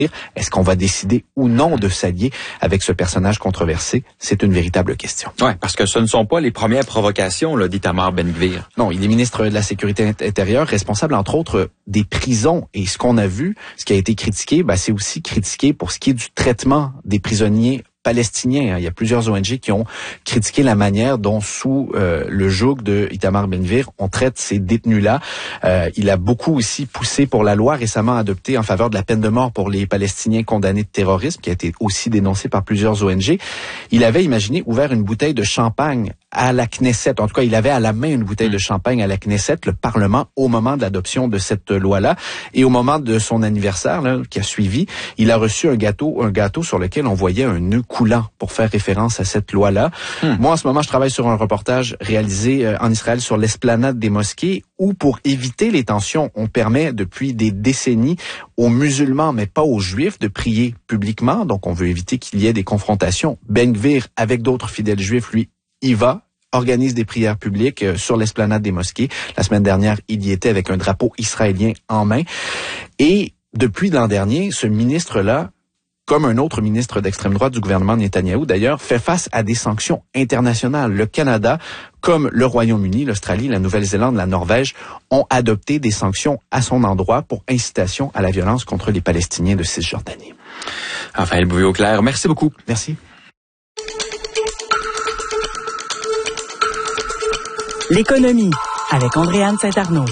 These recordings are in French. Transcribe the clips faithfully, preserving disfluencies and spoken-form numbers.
Est-ce qu'on va décider ou non de s'allier avec ce personnage controversé? C'est une véritable question. Oui, parce que ce ne sont pas les premières provocations là, d'Itamar Ben-Gvir. Non, il est ministre de la Sécurité intérieure, responsable entre autres des prisons. Et ce qu'on a vu, ce qui a été critiqué, ben, c'est aussi critiqué pour ce qui est du traitement des prisonniers palestiniens. Il y a plusieurs O N G qui ont critiqué la manière dont, sous euh, le joug de Itamar Ben-Gvir, on traite ces détenus-là. Euh, il a beaucoup aussi poussé pour la loi récemment adoptée en faveur de la peine de mort pour les Palestiniens condamnés de terrorisme, qui a été aussi dénoncée par plusieurs O N G. Il avait imaginé ouvert une bouteille de champagne à la Knesset. En tout cas, il avait à la main une bouteille de champagne à la Knesset, le Parlement, au moment de l'adoption de cette loi-là. Et au moment de son anniversaire, là, qui a suivi, il a reçu un gâteau, un gâteau sur lequel on voyait un nœud coulant pour faire référence à cette loi-là. Hmm. Moi, en ce moment, je travaille sur un reportage réalisé euh, en Israël sur l'esplanade des mosquées où, pour éviter les tensions, on permet depuis des décennies aux musulmans, mais pas aux juifs, de prier publiquement. Donc, on veut éviter qu'il y ait des confrontations. Ben-Gvir, avec d'autres fidèles juifs, lui, y va, organise des prières publiques euh, sur l'esplanade des mosquées. La semaine dernière, il y était avec un drapeau israélien en main. Et depuis l'an dernier, ce ministre-là, comme un autre ministre d'extrême droite du gouvernement Netanyahou d'ailleurs, fait face à des sanctions internationales. Le Canada, comme le Royaume-Uni, l'Australie, la Nouvelle-Zélande, la Norvège, ont adopté des sanctions à son endroit pour incitation à la violence contre les Palestiniens de Cisjordanie. Raphaël Bouvier-Auclair, merci beaucoup. Merci. L'économie avec Andréane Saint-Arnaud.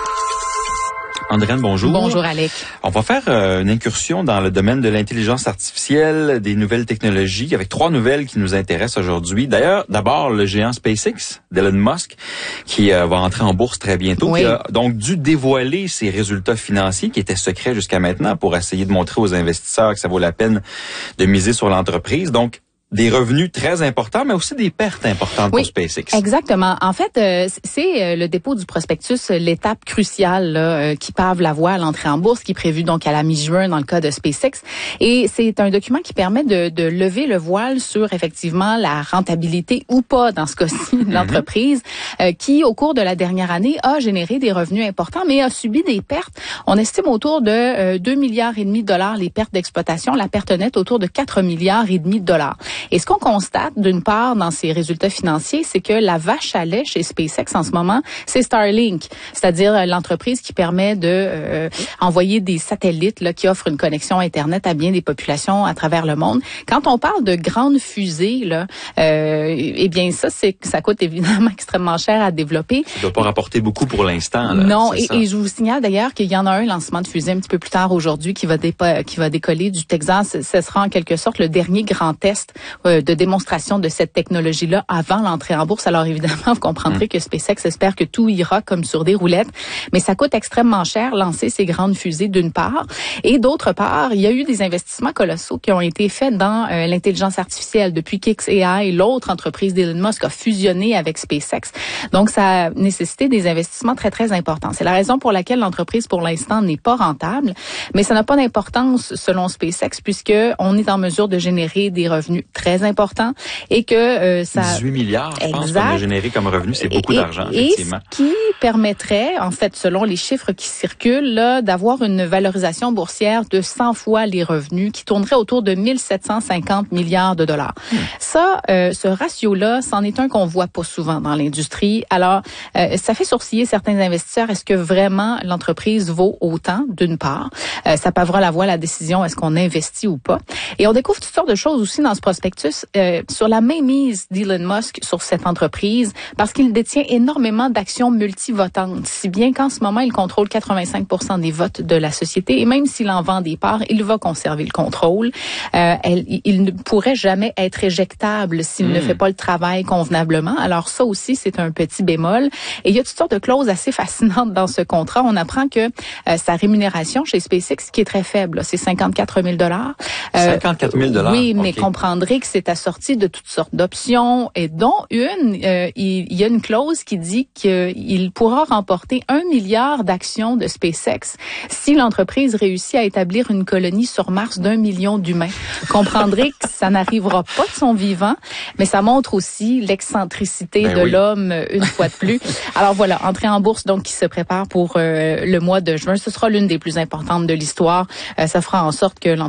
Andréane, bonjour. Bonjour, Alec. On va faire euh, une incursion dans le domaine de l'intelligence artificielle, des nouvelles technologies, avec trois nouvelles qui nous intéressent aujourd'hui. D'ailleurs, d'abord, le géant SpaceX d'Elon Musk, qui euh, va entrer en bourse très bientôt, oui. qui a donc dû dévoiler ses résultats financiers, qui étaient secrets jusqu'à maintenant, pour essayer de montrer aux investisseurs que ça vaut la peine de miser sur l'entreprise. Donc, des revenus très importants, mais aussi des pertes importantes oui, pour SpaceX. Exactement. En fait, euh, c'est euh, le dépôt du prospectus, l'étape cruciale là, euh, qui pave la voie à l'entrée en bourse, qui est prévue donc à la mi-juin dans le cas de SpaceX. Et c'est un document qui permet de, de lever le voile sur effectivement la rentabilité ou pas, dans ce cas-ci, de l'entreprise, euh, qui au cours de la dernière année a généré des revenus importants, mais a subi des pertes. On estime autour de euh, deux milliards et demi de dollars les pertes d'exploitation, la perte nette autour de quatre milliards et demi de dollars. Et ce qu'on constate, d'une part, dans ces résultats financiers, c'est que la vache à lait chez SpaceX en ce moment, c'est Starlink, c'est-à-dire l'entreprise qui permet de euh, envoyer des satellites là, qui offrent une connexion Internet à bien des populations à travers le monde. Quand on parle de grandes fusées, là, euh, eh bien ça, c'est ça coûte évidemment extrêmement cher à développer. Ça ne doit pas rapporter beaucoup pour l'instant. Là, non, et, ça. et je vous signale d'ailleurs qu'il y en a un lancement de fusée un petit peu plus tard aujourd'hui qui va dépa- qui va décoller du Texas. Ce sera en quelque sorte le dernier grand test euh, de démonstration de cette technologie-là avant l'entrée en bourse. Alors évidemment, vous comprendrez mmh. que SpaceX espère que tout ira comme sur des roulettes, mais ça coûte extrêmement cher lancer ces grandes fusées d'une part, et d'autre part, il y a eu des investissements colossaux qui ont été faits dans euh, l'intelligence artificielle depuis qu'X A I, l'autre entreprise d'Elon Musk, a fusionné avec SpaceX. Donc ça a nécessité des investissements très très importants. C'est la raison pour laquelle l'entreprise pour l'instant n'est pas rentable, mais ça n'a pas d'importance selon SpaceX puisque on est en mesure de générer des revenus très importants et que euh, ça dix-huit milliards, je pense, qu'on a généré comme revenu, c'est beaucoup et, d'argent, et effectivement. Ce qui permettrait, en fait, selon les chiffres qui circulent, là, d'avoir une valorisation boursière de cent fois les revenus, qui tournerait autour de mille sept cent cinquante milliards de dollars. Hmm. Ça, euh, ce ratio-là, c'en est un qu'on voit pas souvent dans l'industrie. Alors, euh, ça fait sourciller certains investisseurs. Est-ce que vraiment l'entreprise vaut autant, d'une part? Euh, ça pavera la voie à la décision, est-ce qu'on investit ou pas? Et on découvre toutes sortes de choses aussi dans ce prospectus. Euh, sur la mainmise d'Elon Musk sur cette entreprise parce qu'il détient énormément d'actions multivotantes, si bien qu'en ce moment, il contrôle quatre-vingt-cinq pour cent des votes de la société et même s'il en vend des parts, il va conserver le contrôle. Euh, elle, il ne pourrait jamais être éjectable s'il mmh. ne fait pas le travail convenablement. Alors ça aussi, c'est un petit bémol. Et il y a toutes sortes de clauses assez fascinantes dans ce contrat. On apprend que euh, sa rémunération chez SpaceX, qui est très faible, c'est cinquante-quatre mille dollars. Euh, cinquante-quatre mille dollars. Oui, mais okay. comprendrez que c'est assorti de toutes sortes d'options et dont une, euh, il, il y a une clause qui dit qu'il pourra remporter un milliard d'actions de SpaceX si l'entreprise réussit à établir une colonie sur Mars d'un million d'humains. Comprendrez que ça n'arrivera pas de son vivant, mais ça montre aussi l'excentricité ben de oui. l'homme une fois de plus. Alors voilà, entrée en bourse donc qui se prépare pour euh, le mois de juin. Ce sera l'une des plus importantes de l'histoire. Euh, ça fera en sorte que l'entreprise